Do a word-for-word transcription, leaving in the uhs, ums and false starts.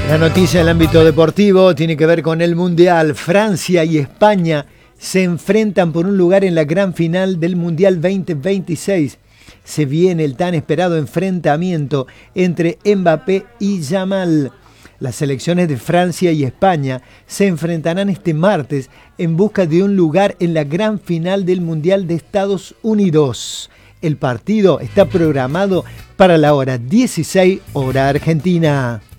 La noticia del ámbito deportivo tiene que ver con el Mundial. Francia y España se enfrentan por un lugar en la gran final del Mundial veinte veintiséis. Se viene el tan esperado enfrentamiento entre Mbappé y Yamal. Las selecciones de Francia y España se enfrentarán este martes en busca de un lugar en la gran final del Mundial de Estados Unidos. El partido está programado para la hora dieciséis, hora argentina.